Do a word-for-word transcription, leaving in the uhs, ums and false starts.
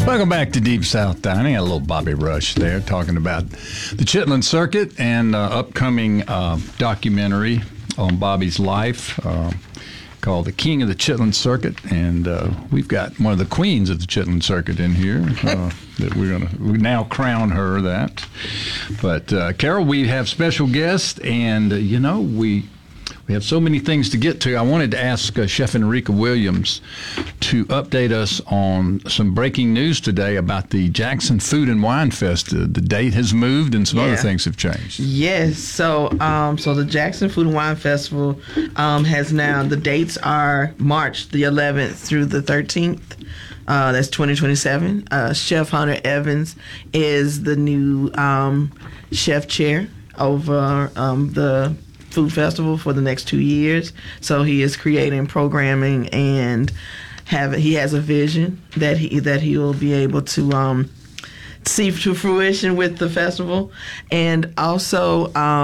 Welcome back to Deep South Dining. A little Bobby Rush there talking about the Chitlin Circuit and uh, upcoming uh, documentary on Bobby's life uh, called The King of the Chitlin Circuit. And uh, we've got one of the queens of the Chitlin Circuit in here uh, that we're going to we now crown her that. But, uh, Carol, we have special guests, and, uh, you know, we... We have so many things to get to. I wanted to ask uh, Chef Enrica Williams to update us on some breaking news today about the Jackson Food and Wine Fest. Uh, the date has moved and some yeah. other things have changed. Yes. So um, so the Jackson Food and Wine Festival um, has now, the dates are March the eleventh through the thirteenth. Uh, that's twenty twenty-seven. Uh, Chef Hunter Evans is the new um, chef chair over um, the food festival for the next two years. So he is creating programming and have he has a vision that he that he will be able to um, see to fruition with the festival, and also. Um,